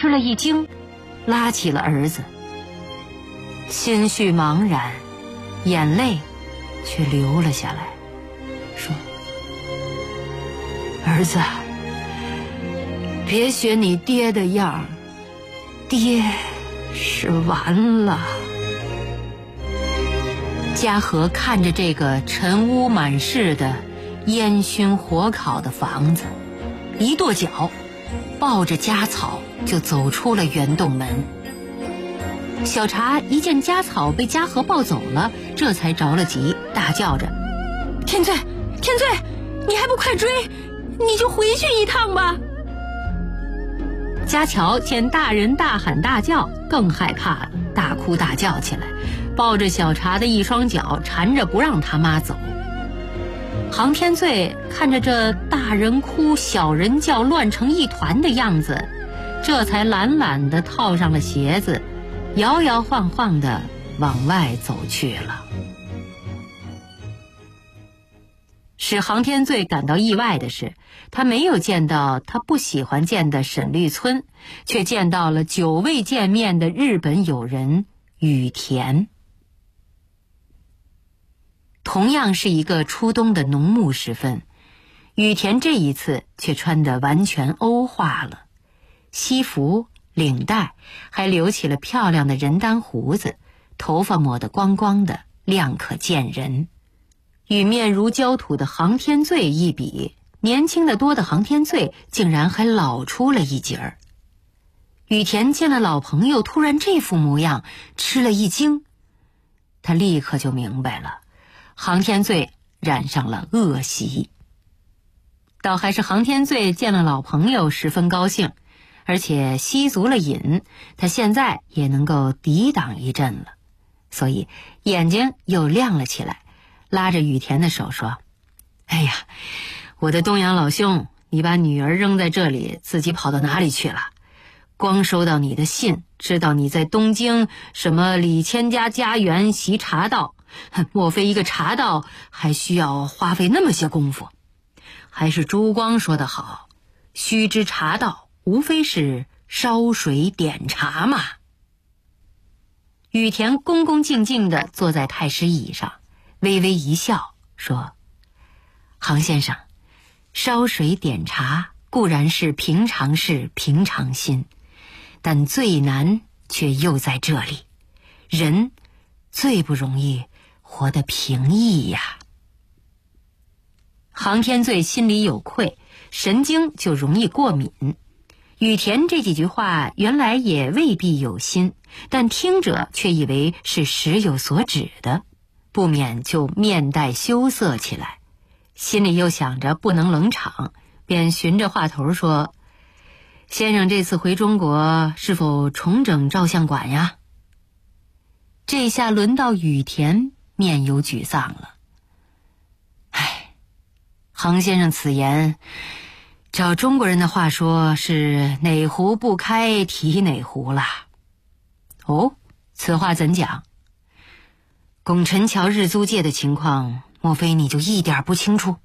吃了一惊，拉起了儿子，心绪茫然，眼泪却流了下来，说：儿子，别学你爹的样，爹是完了。嘉禾看着这个尘污满室的烟熏火烤的房子，一跺脚，抱着家草就走出了圆洞门。小茶一见家草被嘉禾抱走了，这才着了急，大叫着：天罪，天罪，你还不快追，你就回去一趟吧。家乔见大人大喊大叫，更害怕了，大哭大叫起来，抱着小茶的一双脚缠着不让他妈走。杭天罪看着这大人哭小人叫乱成一团的样子，这才懒懒地套上了鞋子，摇摇晃晃地往外走去了。使杭天罪感到意外的是，他没有见到他不喜欢见的沈绿村，却见到了久未见面的日本友人羽田。同样是一个初冬的浓暮时分，羽田这一次却穿得完全欧化了，西服、领带，还留起了漂亮的人丹胡子，头发抹得光光的，亮可见人。与面如焦土的杭天罪一比，年轻的多的杭天罪竟然还老出了一截儿。羽田见了老朋友突然这副模样，吃了一惊，他立刻就明白了，杭天罪染上了恶习。倒还是杭天罪见了老朋友十分高兴，而且吸足了瘾，他现在也能够抵挡一阵了，所以眼睛又亮了起来，拉着羽田的手说：哎呀，我的东洋老兄，你把女儿扔在这里，自己跑到哪里去了？光收到你的信，知道你在东京什么李千家家园习茶道，莫非一个茶道还需要花费那么些功夫？还是朱光说得好，须知茶道无非是烧水点茶嘛。羽田恭恭敬敬地坐在太师椅上，微微一笑说：杭先生，烧水点茶固然是平常事平常心，但最难却又在这里，人最不容易活得平易呀。杭天罪心里有愧，神经就容易过敏。羽田这几句话原来也未必有心，但听者却以为是实有所指的，不免就面带羞涩起来，心里又想着不能冷场，便循着话头说：先生这次回中国是否重整照相馆呀？这下轮到羽田面有沮丧了。唉，杭先生此言，照中国人的话说是哪壶不开提哪壶啦。哦，此话怎讲？拱辰桥日租界的情况，莫非你就一点不清楚？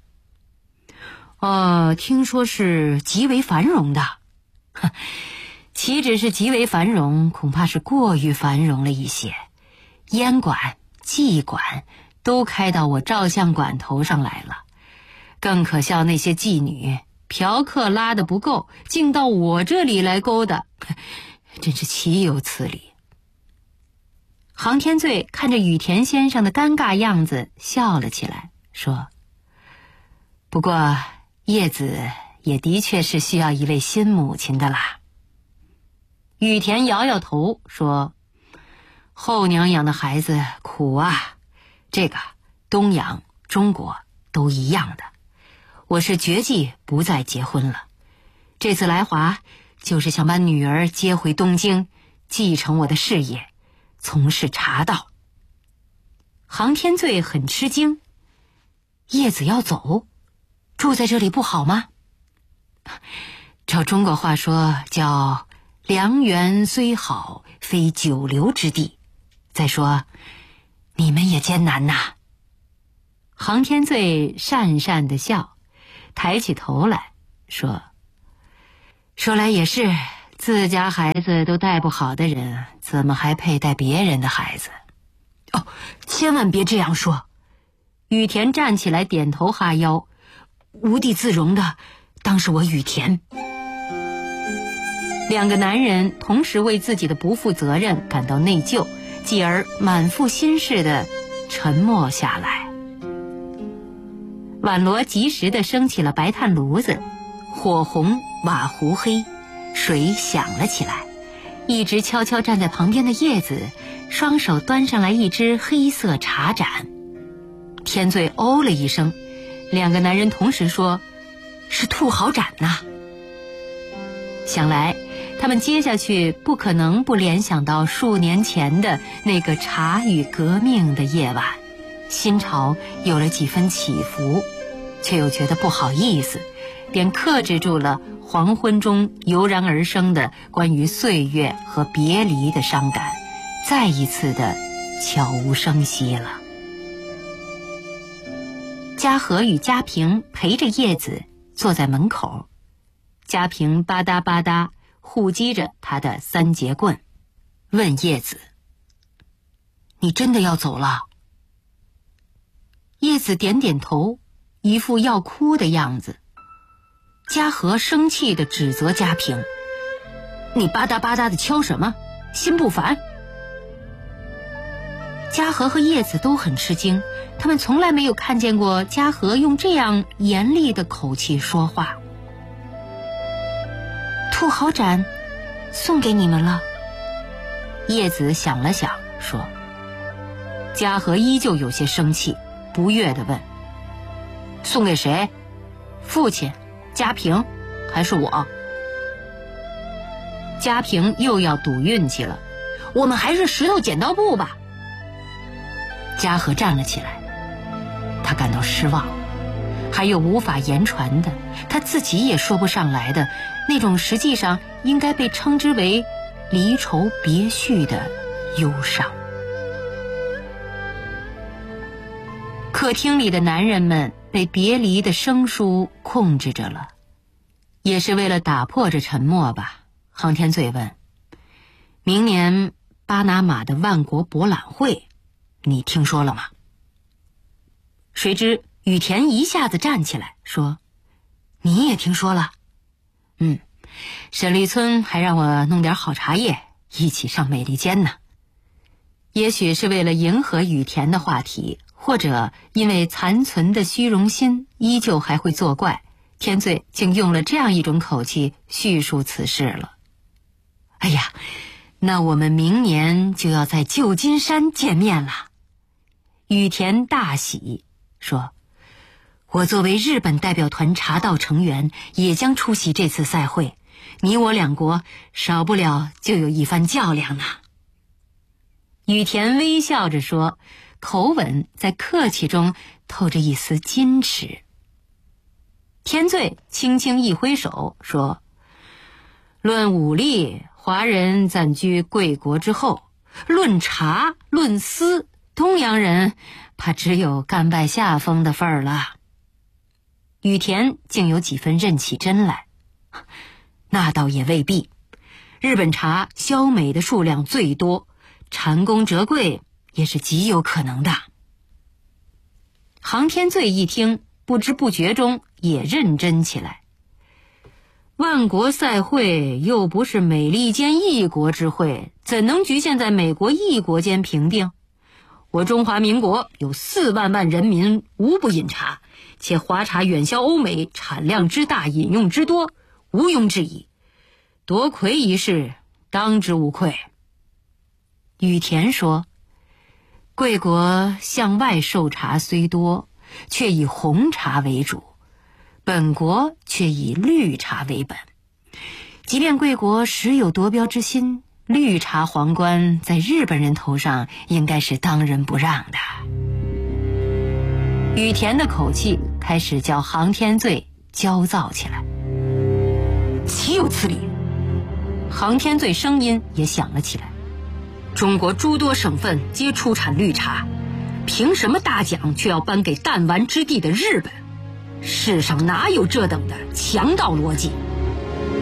听说是极为繁荣的。岂止是极为繁荣，恐怕是过于繁荣了一些。烟馆、妓馆都开到我照相馆头上来了，更可笑那些妓女嫖客拉得不够，竟到我这里来勾搭，真是岂有此理。杭天罪看着羽田先生的尴尬样子，笑了起来，说：不过叶子也的确是需要一位新母亲的啦。羽田摇摇头说：后娘养的孩子苦啊，这个东洋中国都一样的，我是决计不再结婚了，这次来华就是想把女儿接回东京，继承我的事业，从事茶道。杭天罪很吃惊，叶子要走，住在这里不好吗？照中国话说叫良缘虽好，非久留之地。再说你们也艰难呐。杭天罪讪讪地笑，抬起头来说：说来也是， 自家孩子都带不好的人，怎么还配带别人的孩子？哦，千万别这样说。羽田站起来点头哈腰，无地自容的当是我羽田。两个男人同时为自己的不负责任感到内疚，继而满腹心事的沉默下来。婉罗及时地升起了白炭炉子，火红瓦糊黑，水响了起来。一直悄悄站在旁边的叶子双手端上来一只黑色茶盏。天醉哦了一声，两个男人同时说：“是兔毫盏呐。”想来他们接下去不可能不联想到数年前的那个茶与革命的夜晚，心潮有了几分起伏，却又觉得不好意思，便克制住了黄昏中油然而生的关于岁月和别离的伤感，再一次的悄无声息了。嘉禾与嘉平陪着叶子坐在门口，嘉平吧嗒吧嗒互击着他的三节棍，问叶子：“你真的要走了？”叶子点点头，一副要哭的样子。嘉禾生气地指责嘉平：“你吧嗒吧嗒的敲什么？心不烦？”嘉禾和叶子都很吃惊，他们从来没有看见过嘉禾用这样严厉的口气说话。兔毫盏送给你们了。叶子想了想说。嘉禾依旧有些生气，不悦地问：“送给谁？父亲、嘉平，还是我？”嘉平又要赌运气了：“我们还是石头剪刀布吧。”嘉禾站了起来，他感到失望，还有无法言传的，他自己也说不上来的那种实际上应该被称之为离愁别绪的忧伤。客厅里的男人们被别离的生疏控制着了，也是为了打破这沉默吧。航天醉问：“明年巴拿马的万国博览会你听说了吗？”谁知羽田一下子站起来说：“你也听说了？沈立村还让我弄点好茶叶，一起上美利坚呢。”也许是为了迎合羽田的话题，或者因为残存的虚荣心依旧还会作怪，天醉竟用了这样一种口气叙述此事了。“哎呀，那我们明年就要在旧金山见面了。”羽田大喜说：“我作为日本代表团茶道成员，也将出席这次赛会，你我两国少不了就有一番较量呢。”羽田微笑着说，口吻在客气中透着一丝矜持。天醉轻轻一挥手说：“论武力，华人暂居贵国之后；论茶，论丝，东洋人怕只有甘拜下风的份儿了。”羽田竟有几分认起真来：“那倒也未必，日本茶销美的数量最多，蟾宫折桂也是极有可能的。”航天醉一听，不知不觉中也认真起来。万国赛会又不是美利坚一国之会，怎能局限在美国一国间评定？我中华民国有4万万人民无不饮茶，且华茶远销欧美，产量之大，饮用之多，毋庸置疑。夺魁一事，当之无愧。羽田说：“贵国向外售茶虽多，却以红茶为主，本国却以绿茶为本。即便贵国时有夺标之心，绿茶皇冠在日本人头上应该是当仁不让的。”羽田的口气开始叫航天醉焦躁起来。“岂有此理！”航天醉声音也响了起来。“中国诸多省份皆出产绿茶，凭什么大奖却要颁给弹丸之地的日本？世上哪有这等的强盗逻辑？